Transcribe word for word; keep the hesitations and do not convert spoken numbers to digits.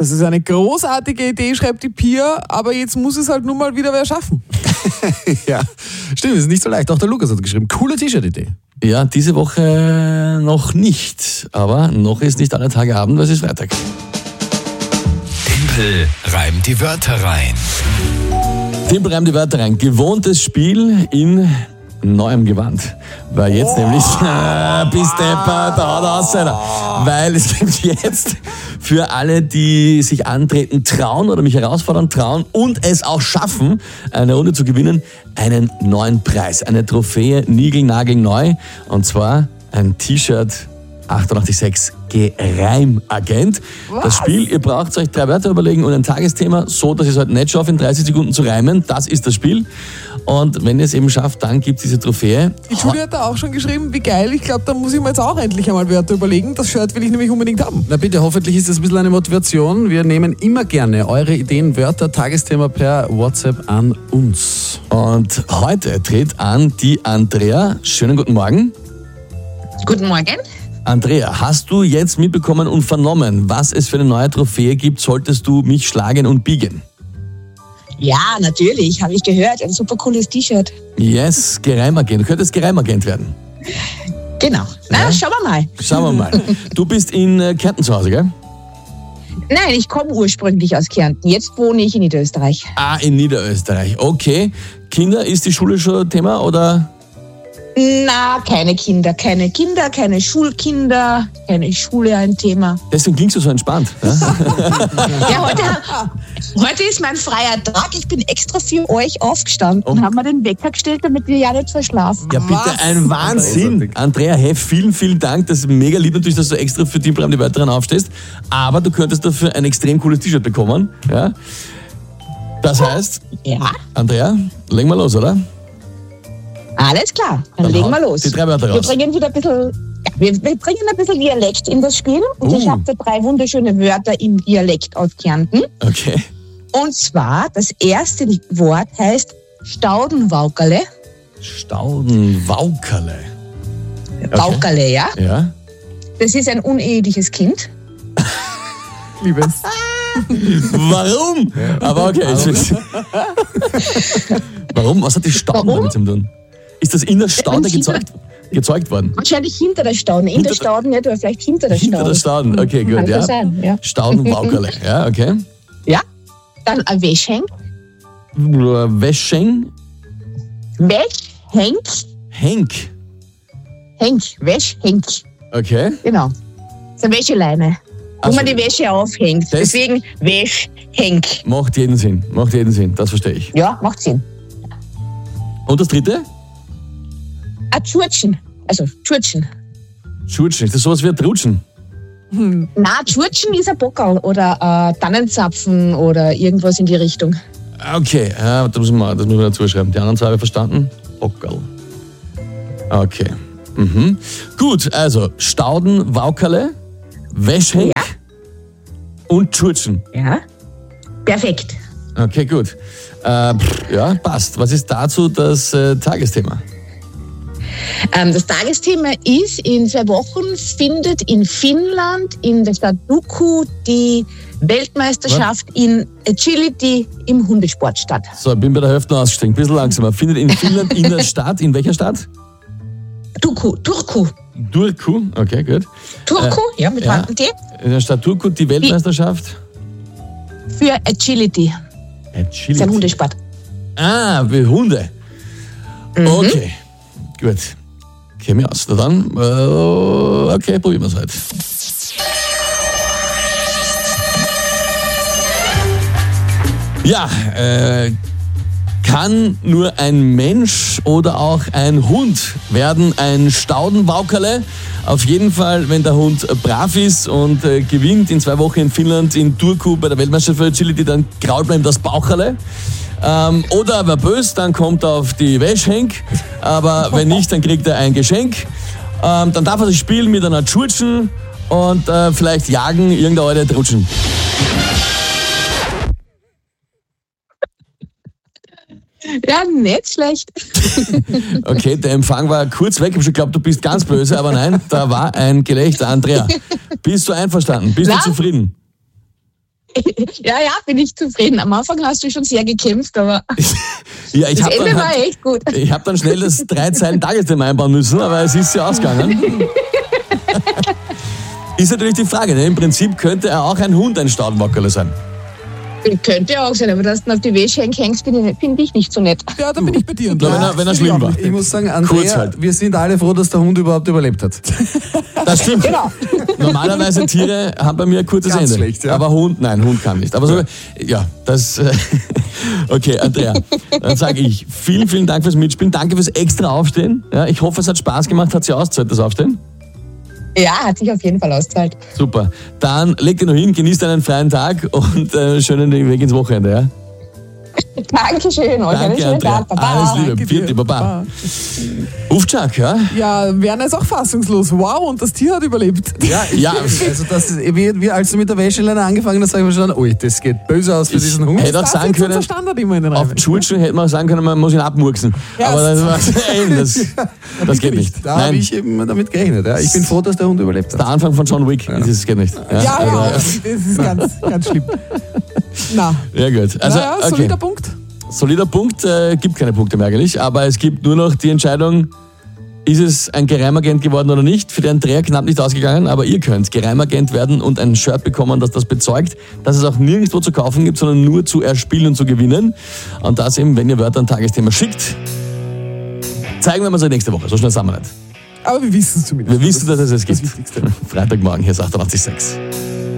Das ist eine großartige Idee, schreibt die Pia, aber jetzt muss es halt nur mal wieder wer schaffen. Ja, stimmt, das ist nicht so leicht. Auch der Lukas hat geschrieben. Coole T-Shirt-Idee. Ja, diese Woche noch nicht, aber noch ist nicht alle Tage Abend, weil es ist Freitag. Tempel reimt die Wörter rein. Tempel reimt die Wörter rein. Gewohntes Spiel in neuem Gewand. Weil jetzt oh. nämlich, äh, bis deppert, da haut aus einer. Weil es gibt jetzt für alle, die sich antreten, trauen oder mich herausfordern, trauen und es auch schaffen, eine Runde zu gewinnen, einen neuen Preis. Eine Trophäe, niegelnagelneu. Und zwar ein T-Shirt achtundachtzig Komma sechs Geheimagent. Das Spiel, ihr braucht euch drei Wörter überlegen und ein Tagesthema, so dass ihr es heute nicht schafft, in dreißig Sekunden zu reimen. Das ist das Spiel. Und wenn ihr es eben schafft, dann gibt es diese Trophäe. Die Julia hat da auch schon geschrieben, wie geil. Ich glaube, da muss ich mir jetzt auch endlich einmal Wörter überlegen. Das Shirt will ich nämlich unbedingt haben. Na bitte, hoffentlich ist das ein bisschen eine Motivation. Wir nehmen immer gerne eure Ideen, Wörter, Tagesthema per WhatsApp an uns. Und heute tritt an die Andrea. Schönen guten Morgen. Guten Morgen. Andrea, hast du jetzt mitbekommen und vernommen, was es für eine neue Trophäe gibt, solltest du mich schlagen und biegen? Ja, natürlich, habe ich gehört. Ein super cooles T-Shirt. Yes, Geheimagent. Du könntest Geheimagent werden. Genau. Na, ja? Schauen wir mal. Schauen wir mal. Du bist in äh, Kärnten zu Hause, gell? Nein, ich komme ursprünglich aus Kärnten. Jetzt wohne ich in Niederösterreich. Ah, in Niederösterreich. Okay. Kinder, ist die Schule schon Thema oder? Na, keine Kinder, keine Kinder, keine Schulkinder, keine Schule ein Thema. Deswegen klingst du so entspannt. Ja, ja heute, heute ist mein freier Tag. Ich bin extra für euch aufgestanden und habe mir den Wecker gestellt, damit wir ja nicht verschlafen. Ja, bitte, was? Ein Wahnsinn. Andrea, hey, vielen, vielen Dank. Das ist mega lieb natürlich, dass du extra für Tempel reimt die Wörter rein aufstehst. Aber du könntest dafür ein extrem cooles T-Shirt bekommen. Ja? Das heißt, ja. Andrea, legen wir los, oder? Alles klar, dann, dann legen wir los. Die drei Wörter raus. Wir bringen wieder ein bisschen, ja, wir, wir bringen ein bisschen Dialekt in das Spiel. Und uh. ich habe da drei wunderschöne Wörter im Dialekt aus Kärnten. Okay. Und zwar, das erste Wort heißt Staudenwaukerle. Staudenwaukerle. Okay. Waukerle, ja? Ja. Das ist ein uneheliches Kind. Liebes. Warum? Ja. Aber okay. Warum? Warum? Was hat die Stauden damit zu tun? Ist das in der Staude gezeugt, gezeugt worden? Wahrscheinlich hinter der Staude. In hinter der Staude nicht, aber vielleicht hinter der Staude. Hinter der Staude, okay, gut. Ja. Sein, ja. Staudenwaukerle, ja, okay. Ja, dann ein Wäschhenk. Wäscheng? Wäschhenk. Henk. Henk, Wäschhenk. Okay. Genau. Das ist eine Wäscheleine, wo also, man die Wäsche aufhängt. Deswegen Wäschhenk. Macht jeden Sinn, macht jeden Sinn, das verstehe ich. Ja, macht Sinn. Und das dritte? Ein Tschurtschen. Also, Tschurtschen. Tschurtschen, ist das sowas wie ein Trutschen? Hm. Nein, Tschurtschen ist ein Bockerl oder ein Tannenzapfen oder irgendwas in die Richtung. Okay, ja, das müssen wir, das müssen wir dazu schreiben. Die anderen zwei habe ich verstanden. Bockerl. Okay. Mhm. Gut, also Staudenwaukerle, Wäschhenk ja. und Tschurtschen. Ja, perfekt. Okay, gut. Äh, ja, passt. Was ist dazu das äh, Tagesthema? Ähm, das Tagesthema ist, in zwei Wochen findet in Finnland in der Stadt Turku die Weltmeisterschaft Was? in Agility im Hundesport statt. So, bin bei der Hälfte ausgestiegen. Ein bisschen langsamer. Findet in Finnland in der Stadt, in welcher Stadt? Turku. Turku. Turku, okay, gut. Turku, äh, ja, mit ja, T. In der Stadt Turku die Weltmeisterschaft? Für Agility. Agility. Das ist ein Hundesport. Ah, für Hunde. Mhm. Okay, gut. Käme ich aus. Na dann, äh, okay, probieren wir es halt. Ja, äh, kann nur ein Mensch oder auch ein Hund werden ein Staudenwaukerle? Auf jeden Fall, wenn der Hund brav ist und äh, gewinnt in zwei Wochen in Finnland in Turku bei der Weltmeisterschaft für Agility, dann krault man ihm das Baucherle. Ähm, oder wer böse, dann kommt er auf die Wäschhenk. Aber wenn nicht, dann kriegt er ein Geschenk. Ähm, dann darf er sich spielen mit einer Tschurtschen und äh, vielleicht jagen, irgendeine alte Trutschen. Ja, nicht schlecht. Okay, der Empfang war kurz weg. Ich habe schon geglaubt, du bist ganz böse, aber nein, da war ein Gelächter. Andrea, bist du einverstanden? Bist Na? du zufrieden? Ja, ja, bin ich zufrieden. Am Anfang hast du schon sehr gekämpft, aber Ja, ich das habe Ende dann, war halt, echt gut. ich hab dann schnell das drei Zeilen Tagesthema einbauen müssen, aber es ist ja ausgegangen. Ist natürlich die Frage, ne? Im Prinzip könnte er auch ein Hund, ein Staudenwackerle sein. Könnte auch sein, aber dass du auf die Wäsche hängst, finde find ich nicht so nett. Ja, da bin ich bei dir. Ich glaube, wenn er, wenn er schlimm war. Ich muss sagen, Kurz Andrea, halt. wir sind alle froh, dass der Hund überhaupt überlebt hat. Das stimmt. Genau. Normalerweise Tiere haben bei mir ein kurzes Ganz Ende. schlecht, ja. Aber Hund, nein, Hund kann nicht. Aber so, ja, das. äh, Okay, Andrea, dann sage ich vielen, vielen Dank fürs Mitspielen. Danke fürs extra Aufstehen. Ja, ich hoffe, es hat Spaß gemacht. Hat sie ausgezahlt, das Aufstehen? Ja, hat sich auf jeden Fall ausgezahlt. Super. Dann leg dich noch hin, genieß deinen freien Tag und äh, schönen Weg ins Wochenende. Ja? Dankeschön, euch einen Danke, schönen Andrea. Tag. Baba. Alles Liebe. Danke Vierte, dir. Baba. Ufczak, ja? Ja, Werner ist auch fassungslos. Wow, und das Tier hat überlebt. Ja, ich, Ja. also das ist, wie, wie als du mit der Wäscheleine angefangen hast, sage ich mir schon, ui, das geht böse aus für Ich diesen Hund. hätte auch Das sagen ist jetzt unser können, Standard immer in den auf Reimen. die Schulstuhl hätte man auch sagen können, man muss ihn abmurksen. Ja, Aber das, war, eben, das, das geht nicht. Da habe Nein, ich eben damit gerechnet. Ja. Ich bin froh, dass der Hund überlebt hat. der Anfang von John Wick, das geht nicht. Ja, Ja, also, ja, das ist ganz, ganz schlimm. Na, ja gut. Also, naja, okay. solider Punkt. Solider Punkt, äh, gibt keine Punkte mehr eigentlich, aber es gibt nur noch die Entscheidung, ist es ein Geheimagent geworden oder nicht. Für den Dreher knapp nicht ausgegangen, aber ihr könnt Geheimagent werden und ein Shirt bekommen, das das bezeugt, dass es auch nirgendwo zu kaufen gibt, sondern nur zu erspielen und zu gewinnen. Und das eben, wenn ihr Wörter ein Tagesthema schickt. Zeigen wir mal so nächste Woche, so schnell sind wir nicht. Aber wir wissen es zumindest. Wir wissen, dass es es das gibt. Wichtigste. Freitagmorgen, hier ist achtundachtzig Komma sechs.